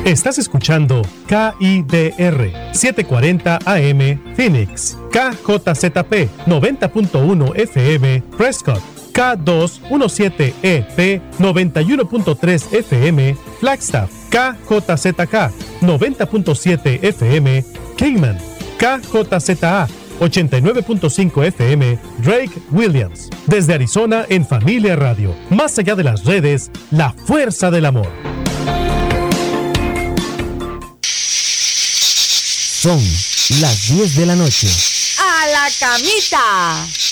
Estás escuchando KIDR 740 AM Phoenix, KJZP 90.1 FM Prescott, K217EP 91.3 FM Flagstaff, KJZK 90.7 FM Kingman, KJZA 89.5 FM Drake Williams. Desde Arizona en Familia Radio. Más allá de las redes, la fuerza del amor. Son las 10 de la noche. ¡A la camita!